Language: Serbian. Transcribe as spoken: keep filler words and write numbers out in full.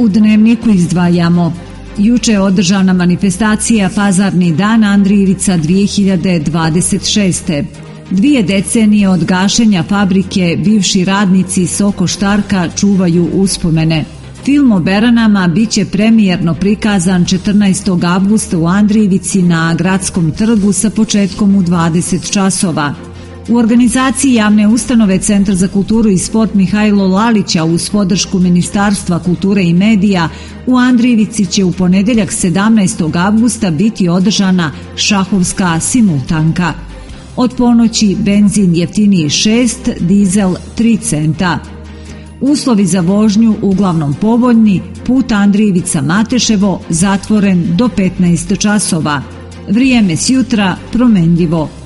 U Dnevniku izdvajamo: juče je održana manifestacija Pazarni dan Andrijevica dvije hiljade dvadeset šeste. Dvije decenije od gašenja fabrike bivši radnici Soko Štarka čuvaju uspomene. Film o Beranama biće premijerno prikazan četrnaestog avgusta u Andrijevici na Gradskom trgu sa početkom u dvadeset časova. U organizaciji javne ustanove Centar za kulturu i sport Mihajlo Lalića uz podršku Ministarstva kulture i medija u Andrijevici će u ponedeljak sedamnaestog avgusta biti održana šahovska simultanka. Od ponoći benzin jeftiniji šest, dizel tri centa. Uslovi za vožnju uglavnom povoljni, put Andrijevica-Mateševo zatvoren do petnaest časova. Vrijeme s jutra promenljivo.